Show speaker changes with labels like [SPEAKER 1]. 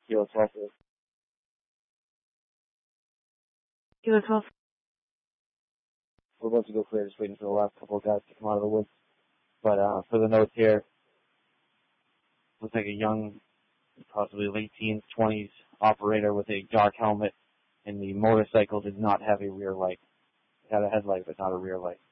[SPEAKER 1] Kilo 12.
[SPEAKER 2] Kilo 12.
[SPEAKER 1] We're about to go clear, just waiting for the last couple of guys to come out of the woods. But for the notes here, looks like a young, possibly late teens, 20s operator with a dark helmet, and the motorcycle did not have a rear light. It had a headlight, but not a rear light.